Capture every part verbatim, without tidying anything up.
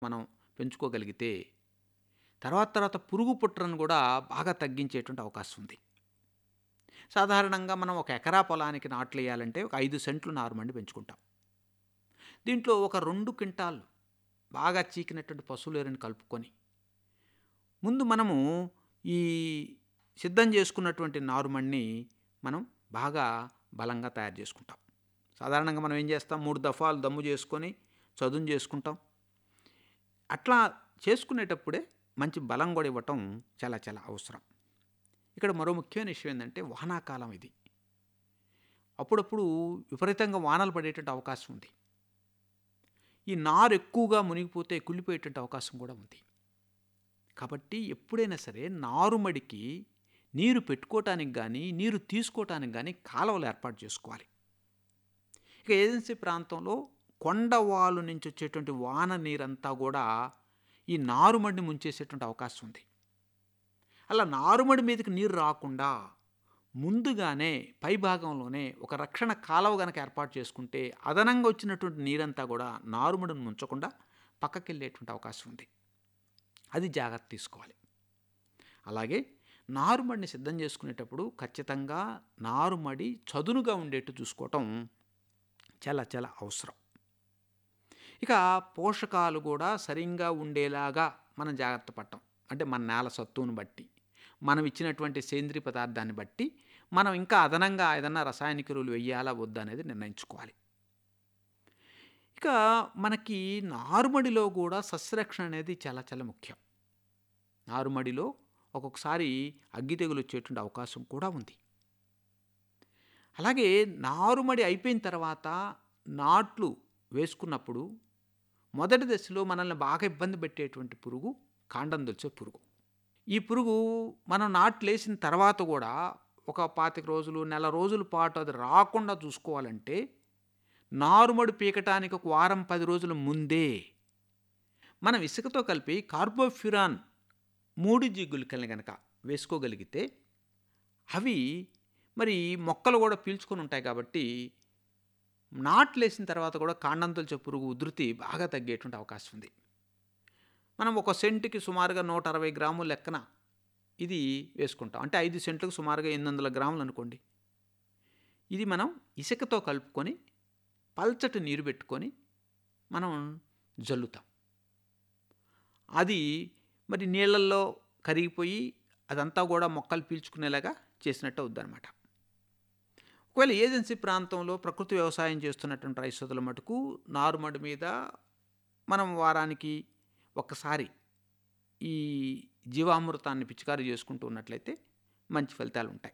మనం పెంచుకోగలిగితే తర్వాత తర్వాత పురుగు పుట్రను కూడా బాగా తగ్గించేటువంటి అవకాశం ఉంది. సాధారణంగా మనం ఒక ఎకరా పొలానికి నాట్లు వేయాలంటే ఒక ఐదు సెంట్లు నారుమడిని పెంచుకుంటాం. దీంట్లో ఒక రెండు క్వింటాలు బాగా చీకినటువంటి పశువుల ఎరువుని కలుపుకొని ముందు మనము ఈ సిద్ధం చేసుకున్నటువంటి నారుమడిని మనం బాగా బలంగా తయారు చేసుకుంటాం. సాధారణంగా మనం ఏం చేస్తాం, మూడు దఫాలు దమ్ము చేసుకొని చదును చేసుకుంటాం. అట్లా చేసుకునేటప్పుడే మంచి బలం కూడా ఇవ్వటం చాలా చాలా అవసరం. ఇక్కడ మరో ముఖ్యమైన విషయం ఏంటంటే వానాకాలం ఇది. అప్పుడప్పుడు విపరీతంగా వానలు పడేటువంటి అవకాశం ఉంది. ఈ నారు ఎక్కువగా మునిగిపోతే కుళ్ళిపోయేటువంటి అవకాశం కూడా ఉంది. కాబట్టి ఎప్పుడైనా సరే నారుమడికి నీరు పెట్టుకోవటానికి కానీ నీరు తీసుకోవటానికి కానీ కాలువలు ఏర్పాటు చేసుకోవాలి. ఇక ఏజెన్సీ ప్రాంతంలో కొండవాలు నుంచి వచ్చేటువంటి వాన నీరంతా కూడా ఈ నారుమడిని ముంచేసేటువంటి అవకాశం ఉంది. అలా నారుమడి మీదకి నీరు రాకుండా ముందుగానే పై భాగంలోనే ఒక రక్షణ కాలువ కనుక ఏర్పాటు చేసుకుంటే అదనంగా వచ్చినటువంటి నీరంతా కూడా నారుమడిని ముంచకుండా పక్కకి వెళ్ళేటువంటి అవకాశం ఉంది. అది జాగ్రత్త తీసుకోవాలి. అలాగే నారుమడిని సిద్ధం చేసుకునేటప్పుడు ఖచ్చితంగా నారుమడి చదునుగా ఉండేట్టు చూసుకోవటం చాలా చాలా అవసరం. ఇక పోషకాలు కూడా సరిగ్గా ఉండేలాగా మనం జాగ్రత్త పడటం, అంటే మన నేల సత్తువును బట్టి మనం ఇచ్చినటువంటి సేంద్రియ పదార్థాన్ని బట్టి మనం ఇంకా అదనంగా ఏదన్నా రసాయనిక ఎరువులు వేయాలా వద్దా అనేది నిర్ణయించుకోవాలి. ఇక మనకి నారుమడిలో కూడా సస్యరక్షణ అనేది చాలా చాలా ముఖ్యం. నారుమడిలో ఒక్కొక్కసారి అగ్గి తెగులు వచ్చేటువంటి అవకాశం కూడా ఉంది. అలాగే నారుమడి అయిపోయిన తర్వాత నాట్లు వేసుకున్నప్పుడు మొదటి దశలో మనల్ని బాగా ఇబ్బంది పెట్టేటువంటి పురుగు కాండం దొల్చే పురుగు. ఈ పురుగు మనం నాట్లు వేసిన తర్వాత కూడా ఒక పాతిక రోజులు నెల రోజుల పాటు అది రాకుండా చూసుకోవాలంటే నారుమడి పీకటానికి ఒక వారం పది రోజుల ముందే మనం ఇసుకతో కలిపి కార్బోఫ్యూరాన్ మూడు జిగులికల్ని కనుక వేసుకోగలిగితే అవి మరి మొక్కలు కూడా పీల్చుకొని ఉంటాయి కాబట్టి నాట్లు వేసిన తర్వాత కూడా కాండం తొలిచే పురుగు ఉధృతి బాగా తగ్గేటువంటి అవకాశం ఉంది. మనం ఒక సెంటుకి సుమారుగా నూట అరవై గ్రాముల లెక్కన ఇది వేసుకుంటాం. అంటే ఐదు సెంట్లకు సుమారుగా ఎనిమిది వందల గ్రాములు అనుకోండి. ఇది మనం ఇసుకతో కలుపుకొని పల్చటి నీరు పెట్టుకొని మనం జల్లుతాం. అది మరి నీళ్ళల్లో కరిగిపోయి అదంతా కూడా మొక్కలు పీల్చుకునేలాగా చేసినట్టు అవుద్దన్నమాట. ఒకవేళ ఏజెన్సీ ప్రాంతంలో ప్రకృతి వ్యవసాయం చేస్తున్నటువంటి రైతుల మటుకు నారుమడి మీద మనం వారానికి ఒక్కసారి ఈ జీవామృతాన్ని పిచికారీ చేసుకుంటూ ఉన్నట్లయితే మంచి ఫలితాలు ఉంటాయి.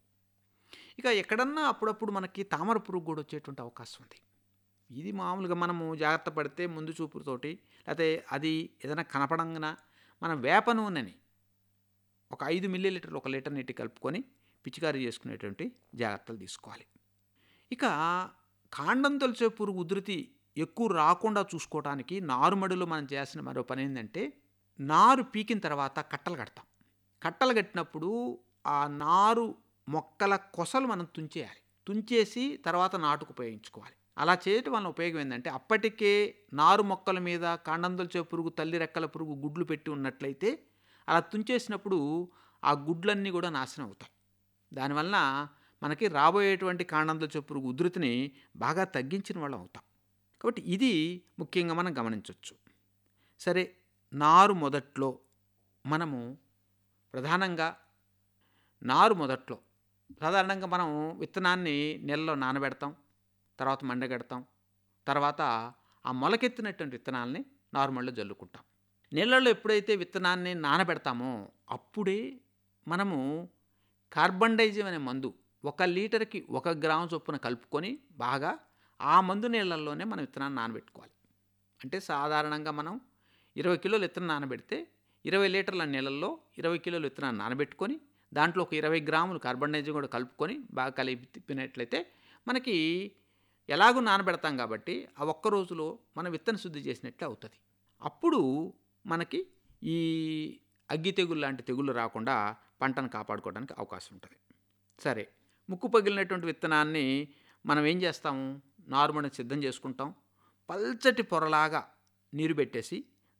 ఇక ఎక్కడన్నా అప్పుడప్పుడు మనకి తామర పురుగు కూడా వచ్చేటువంటి అవకాశం ఉంది. ఇది మామూలుగా మనము జాగ్రత్త పడితే ముందు చూపుతోటి లేకపోతే అది ఏదైనా కనపడంగా మనం వేప నూనెని ఒక ఐదు మిల్లీ లీటర్లు ఒక లీటర్ నీటి కలుపుకొని పిచికారీ చేసుకునేటువంటి జాగ్రత్తలు తీసుకోవాలి. ఇక కాండం తొలిచే పురుగు ఉధృతి ఎక్కువ రాకుండా చూసుకోవడానికి నారుమడిలో మనం చేయాల్సిన మరో పని ఏంటంటే నారు పీకిన తర్వాత కట్టలు కడతాం. కట్టలు కట్టినప్పుడు ఆ నారు మొక్కల కొసలు మనం తుంచేయాలి. తుంచేసి తర్వాత నాటుకు ఉపయోగించుకోవాలి. అలా చేయటం వలన ఉపయోగం ఏంటంటే అప్పటికే నారు మొక్కల మీద కాండం తొలిచే పురుగు తల్లి రెక్కల పురుగు గుడ్లు పెట్టి ఉన్నట్లయితే అలా తుంచేసినప్పుడు ఆ గుడ్లన్నీ కూడా నాశనం అవుతాయి. దానివల్ల మనకి రాబోయేటువంటి కాండం తొలిచే పురుగు ఉధృతిని బాగా తగ్గించిన వాళ్ళం అవుతాం. కాబట్టి ఇది ముఖ్యంగా మనం గమనించవచ్చు. సరే, నారు మొదట్లో మనము ప్రధానంగా నారు మొదట్లో సాధారణంగా మనం విత్తనాన్ని నీళ్ళలో నానబెడతాం, తర్వాత మండగెడతాం, తర్వాత ఆ మొలకెత్తినటువంటి విత్తనాలని నారుమడిలో జల్లుకుంటాం. నీళ్ళల్లో ఎప్పుడైతే విత్తనాన్ని నానబెడతామో అప్పుడే మనము కార్బన్ డైజిమ్ అనే మందు ఒక లీటర్కి ఒక గ్రాము చొప్పున కలుపుకొని బాగా ఆ మందు నీళ్ళల్లోనే మనం విత్తనాన్ని నానబెట్టుకోవాలి. అంటే సాధారణంగా మనం ఇరవై కిలోలు విత్తనం నానబెడితే ఇరవై లీటర్ల నీళ్ళల్లో ఇరవై కిలోలు విత్తనాన్ని నానబెట్టుకొని దాంట్లో ఒక ఇరవై గ్రాములు కార్బన్ డైజిమ్ కూడా కలుపుకొని బాగా కలిపి తిప్పినట్లయితే మనకి ఎలాగూ నానబెడతాం కాబట్టి ఆ ఒక్క రోజులో మనం విత్తన శుద్ధి చేసినట్లే అవుతుంది. అప్పుడు మనకి ఈ అగ్గి తెగులు లాంటి తెగుళ్ళు రాకుండా పంటను కాపాడుకోవడానికి అవకాశం ఉంటుంది. సరే, ముక్కు పగిలినటువంటి విత్తనాన్ని మనం ఏం చేస్తాము, నారుమడిని సిద్ధం చేసుకుంటాం. పల్చటి పొరలాగా నీరు పెట్టేసి